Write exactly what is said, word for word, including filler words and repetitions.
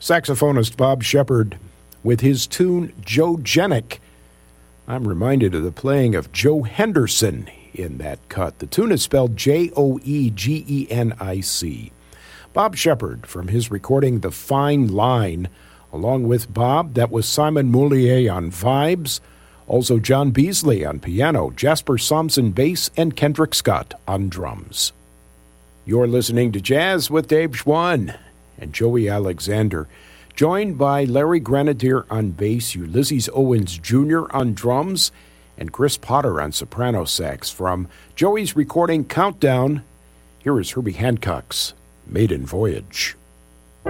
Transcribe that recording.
Saxophonist Bob Shepard with his tune Joe Genic. I'm reminded of the playing of Joe Henderson in that cut. The tune is spelled J O E G E N I C. Bob Shepard from his recording The Fine Line. Along with Bob, that was Simon Moulier on vibes, also John Beasley on piano, Jasper Thompson bass, and Kendrick Scott on drums. You're listening to Jazz with Dave Schwann and Joey Alexander, joined by Larry Grenadier on bass, Ulysses Owens Junior on drums, and Chris Potter on soprano sax. From Joey's recording Countdown, here is Herbie Hancock's Maiden Voyage.